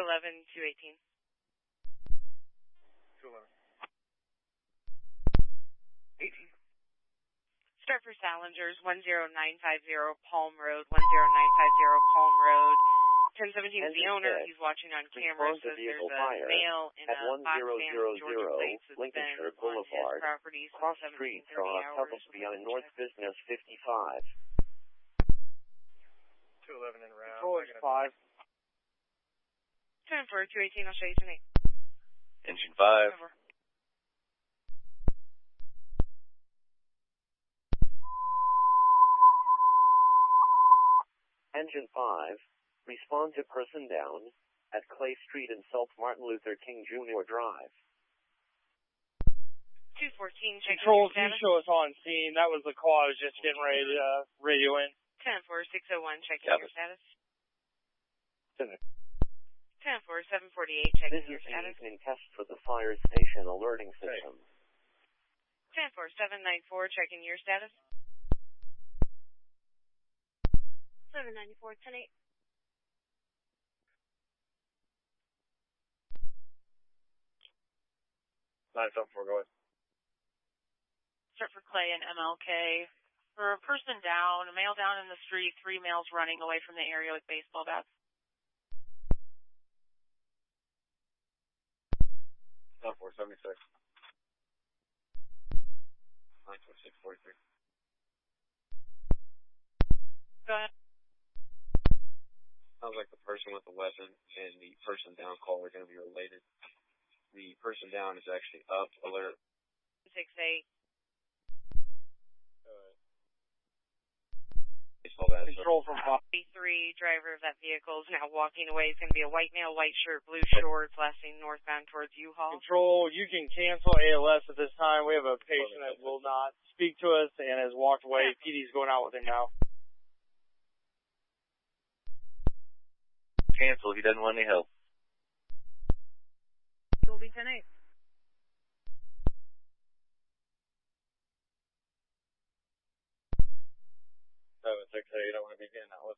211-218. 211. 18. Start for Salingers, 10950 Palm Road, 10950 Palm Road. 1017 is the owner. He's watching on camera. Says there's a male in a box van with Georgia plates that's Lincolnshire been on his Boulevard, property cross since street 1730 from hours. Pebblesby on North Business 55. 211 en route. Control is 5. 10 for 218, I'll show you tonight. Engine 5. Over. Engine 5, respond to person down at Clay Street and South Martin Luther King Jr. Drive. 214, check Control, your can you status. show us on scene? That was the call I was just getting ready to radio in. 10 for 601, checking your status. 10 for 748, checking This your is an status. evening test for the fire station alerting system. 10 for 794, checking your status. 794, 10-8. Nine something four, go ahead. Start for Clay and MLK. For a person down, a male down in the street, 3 males running away from the area with baseball bats. 476. 92643. Go ahead. Sounds like the person with the weapon and the person down call are going to be related. The person down is actually up, alert. 6-8. Baseball bat. Control from 5. 3 driver of that vehicle is now walking away. It's going to be a white male, white shirt, blue shorts, lasting northbound towards U-Haul. Control, you can cancel ALS at this time. We have a patient that will not speak to us and has walked away. PD's going out with him now. Cancel if he doesn't want any help. It will be 10-8. 768, I want to begin now.